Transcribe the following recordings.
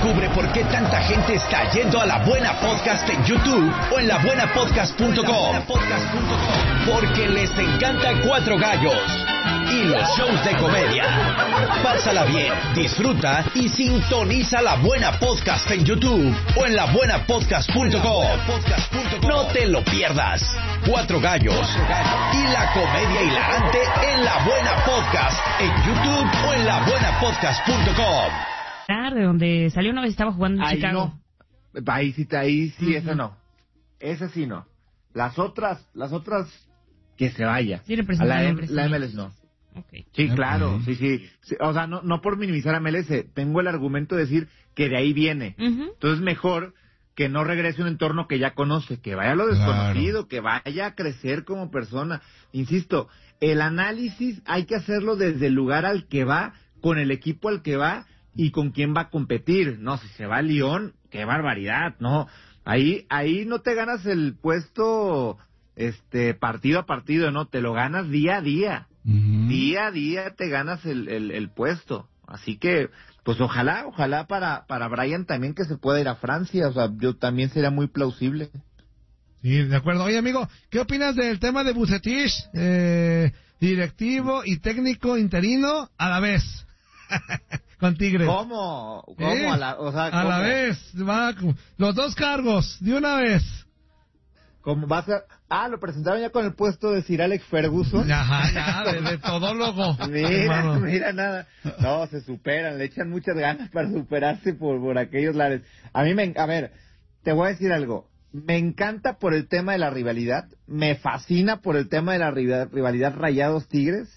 Descubre por qué tanta gente está yendo a La Buena Podcast en YouTube o en labuenapodcast.com. Porque les encanta Cuatro Gallos y los shows de comedia. Pásala bien, disfruta y sintoniza La Buena Podcast en YouTube o en labuenapodcast.com. No te lo pierdas. Cuatro Gallos y la comedia hilarante en La Buena Podcast en YouTube o en labuenapodcast.com. De donde salió una vez estaba jugando en Chicago. No. Ahí sí, eso no. Ese sí no. Las otras que se vaya. Sí, a la MLS no. Okay. Sí, claro, sí. O sea, no por minimizar a MLS, tengo el argumento de decir que de ahí viene. Entonces mejor que no regrese a un entorno que ya conoce, que vaya a lo desconocido, que vaya a crecer como persona. Insisto, el análisis hay que hacerlo desde el lugar al que va, con el equipo al que va y con quién va a competir. No, si se va a Lyon, qué barbaridad, no. Ahí no te ganas el puesto partido a partido, no, te lo ganas día a día. Día a día te ganas el puesto. Así que, pues ojalá para Brian también que se pueda ir a Francia. O sea, yo también sería muy plausible. Sí, de acuerdo. Oye, amigo, ¿qué opinas del tema de Vucetich? Directivo y técnico interino a la vez. Con Tigres. ¿Cómo? ¿Cómo? A la vez. Va, los dos cargos, de una vez. ¿Cómo va a ser? Lo presentaron ya con el puesto de Sir Alex Ferguson. Ajá, de todólogo. Mira nada. No, se superan, le echan muchas ganas para superarse por aquellos lares. A ver, te voy a decir algo. Me encanta por el tema de la rivalidad. Me fascina por el tema de la rivalidad Rayados-Tigres.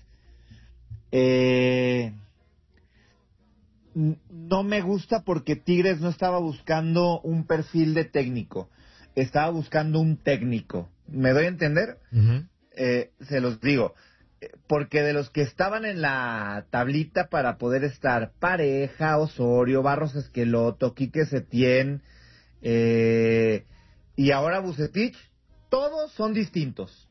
No me gusta porque Tigres no estaba buscando un perfil de técnico, estaba buscando un técnico. ¿Me doy a entender? Se los digo, porque de los que estaban en la tablita para poder estar Pareja, Osorio, Barros Esqueloto, Quique Setién y ahora Vucetich, todos son distintos,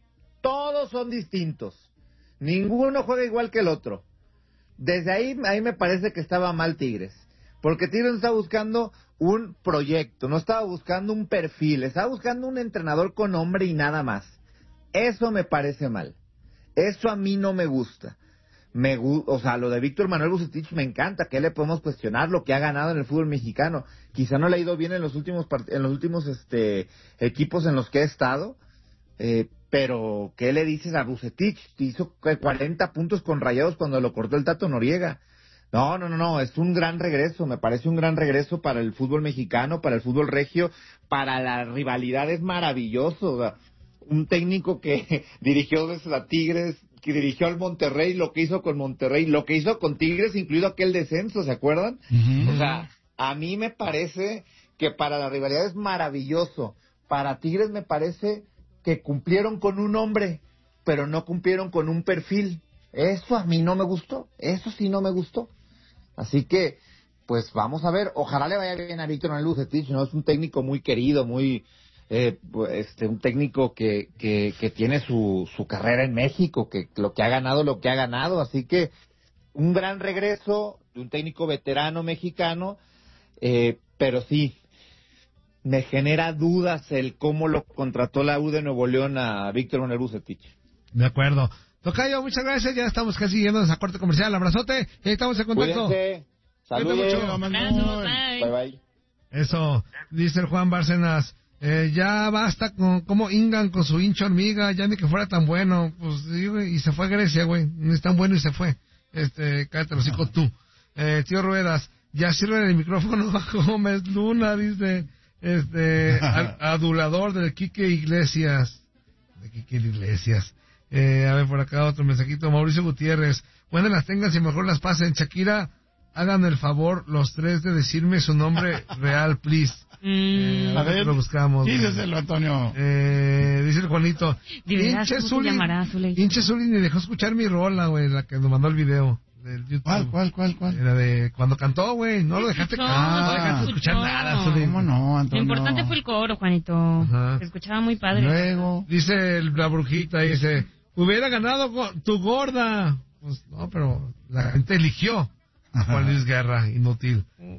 ninguno juega igual que el otro. Desde ahí me parece que estaba mal Tigres, porque Tigres no estaba buscando un proyecto, no estaba buscando un perfil, estaba buscando un entrenador con nombre y nada más. Eso me parece mal, eso a mí no me gusta. O sea, lo de Víctor Manuel Vucetich me encanta, que le podemos cuestionar lo que ha ganado en el fútbol mexicano. Quizá no le ha ido bien en los últimos equipos en los que ha estado, pero ¿qué le dices a Vucetich? Hizo 40 puntos con Rayados cuando lo cortó el Tato Noriega. No, es un gran regreso, me parece un gran regreso para el fútbol mexicano, para el fútbol regio, para la rivalidad es maravilloso. O sea, un técnico que dirigió desde a Tigres, que dirigió al Monterrey, lo que hizo con Monterrey, lo que hizo con Tigres, incluido aquel descenso, ¿se acuerdan? O sea, a mí me parece que para la rivalidad es maravilloso. Para Tigres me parece que cumplieron con un nombre, pero no cumplieron con un perfil. Eso a mí no me gustó, eso sí no me gustó. Así que, pues vamos a ver, ojalá le vaya bien a Víctor Manuel Vucetich, ¿no? Es un técnico muy querido, un técnico que tiene su carrera en México, que lo que ha ganado, así que un gran regreso de un técnico veterano mexicano, pero sí, me genera dudas el cómo lo contrató la U de Nuevo León a Víctor Manuel Vucetich. De acuerdo. Tocayo, muchas gracias. Ya estamos casi yéndonos a corte comercial. Abrazote. Y ahí estamos en contacto. Cuídense. Saludos. Bye. Bye. Eso, dice el Juan Bárcenas. Ya basta con cómo hingan con su hincha hormiga. Ya ni que fuera tan bueno. Pues y se fue a Grecia, güey. No es tan bueno y se fue. Cállate los hijos tú. Tío Ruedas. Ya sirve el micrófono a Gómez Luna, dice. Adulador del Quique Iglesias. De Quique Iglesias. A ver, por acá otro mensajito. Mauricio Gutiérrez. Buenas las tengan, si mejor las pasen. Shakira, hagan el favor los tres de decirme su nombre real, please. A ver, lo buscamos. Díselo, Antonio. Dice el Juanito. Hinche Zuli ni dejó escuchar mi rola, güey, la que nos mandó el video. Del YouTube. ¿Cuál? Era de cuando cantó, güey. No lo dejaste cantar, no dejaste escuchar nada. ¿Cómo no, Antonio? Lo importante fue el coro, Juanito. Ajá. Se escuchaba muy padre. Luego. Dice la brujita, dice, hubiera ganado tu gorda. Pues no, pero la gente eligió a Juan Luis Guerra, inútil.